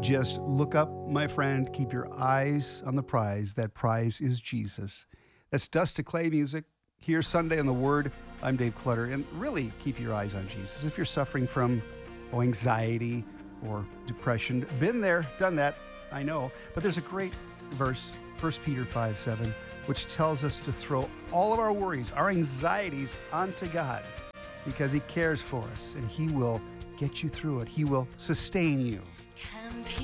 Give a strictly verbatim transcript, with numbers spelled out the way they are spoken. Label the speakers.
Speaker 1: Just look up, my friend. Keep your eyes on the prize. That prize is Jesus. That's Dust to Clay music. Here Sunday on The Word. I'm Dave Clutter. And really keep your eyes on Jesus. If you're suffering from oh, anxiety or depression, been there, done that, I know. But there's a great verse, First Peter five seven, which tells us to throw all of our worries, our anxieties onto God because He cares for us and He will get you through it. He will sustain you.